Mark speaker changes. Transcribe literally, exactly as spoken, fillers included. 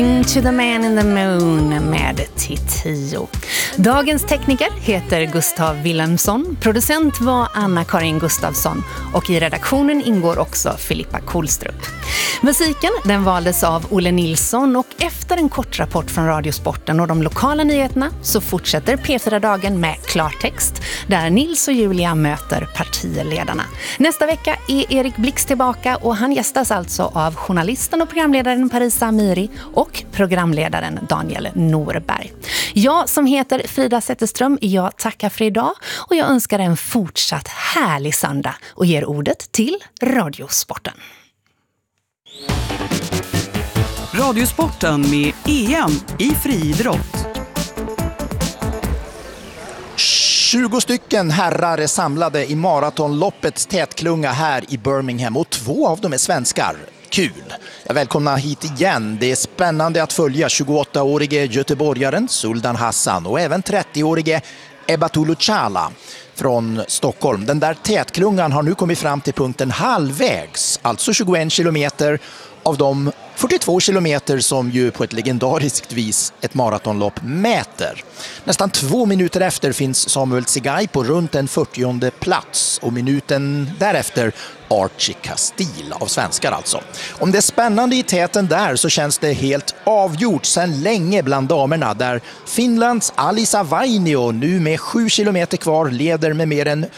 Speaker 1: To the Man in the Moon med Titio. Dagens tekniker heter Gustav Wilhelmsson, producent var Anna-Karin Gustafsson och i redaktionen ingår också Filippa Kolstrup. Musiken den valdes av Olle Nilsson och efter en kort rapport från Radiosporten och de lokala nyheterna så fortsätter P fyra-dagen med klartext där Nils och Julia möter partiledarna. Nästa vecka är Erik Blix tillbaka och han gästas alltså av journalisten och programledaren Parisa Amiri och programledaren Daniel Norberg. Jag som heter Frida Zetterström, jag tackar för idag och jag önskar en fortsatt härlig söndag och ger ordet till Radiosporten.
Speaker 2: Radiosporten med E M i friidrott.
Speaker 3: tjugo stycken herrar är samlade i maratonloppets tätklunga här i Birmingham och två av dem är svenskar. Kul! Jag välkomnar hit igen. Det är spännande att följa tjugoåttaårige göteborgaren Sultan Hassan och även trettioårige Ebatulu Chala från Stockholm. Den där tätklungan har nu kommit fram till punkten halvvägs, alltså tjugoen kilometer av de fyrtiotvå kilometer som ju på ett legendariskt vis ett maratonlopp mäter. Nästan två minuter efter finns Samuel Tsegay på runt en fyrtionde plats och minuten därefter Archie Castile av svenskar alltså. Om det är spännande i täten där så känns det helt avgjort sedan länge bland damerna där Finlands Alisa Vainio nu med sju kilometer kvar leder med mer än